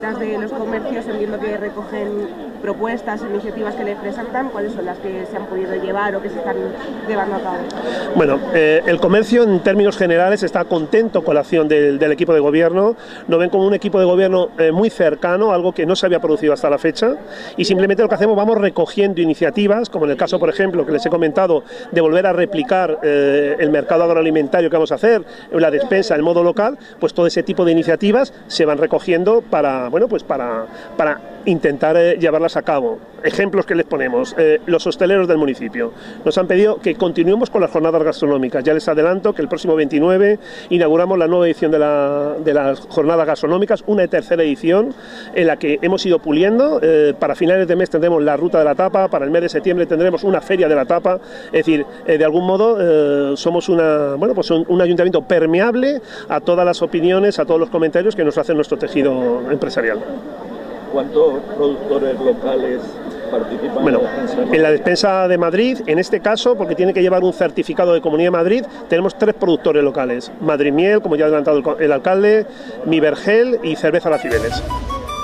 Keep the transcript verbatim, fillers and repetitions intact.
De los comercios, entiendo que recogen propuestas, iniciativas que les presentan. ¿Cuáles son las que se han podido llevar o que se están llevando a cabo? Bueno, eh, el comercio en términos generales está contento con la acción del, del equipo de gobierno. Nos ven como un equipo de gobierno eh, muy cercano, algo que no se había producido hasta la fecha, y simplemente lo que hacemos, vamos recogiendo iniciativas, como en el caso, por ejemplo, que les he comentado, de volver a replicar eh, el mercado agroalimentario que vamos a hacer, la despensa, el modo local. Pues todo ese tipo de iniciativas se van recogiendo para, bueno, pues para, para intentar eh, llevarlas a cabo. Ejemplos que les ponemos, eh, los hosteleros del municipio nos han pedido que continuemos con las jornadas gastronómicas. Ya les adelanto que el próximo veintinueve inauguramos la nueva edición de, la, de las jornadas gastronómicas, una tercera edición en la que hemos ido puliendo. Eh, para finales de mes tendremos la ruta de la tapa, para el mes de septiembre tendremos una feria de la tapa. Es decir, eh, de algún modo eh, somos una, bueno, pues un, un ayuntamiento permeable a todas las opiniones, a todos los comentarios que nos hacen nuestro tejido empresarial. ¿Cuántos productores locales participan? Bueno, en, en la despensa de Madrid, en este caso, porque tiene que llevar un certificado de Comunidad de Madrid, tenemos tres productores locales: Madrid Miel, como ya ha adelantado el, el alcalde, Mi Vergel y Cerveza Las Cibeles.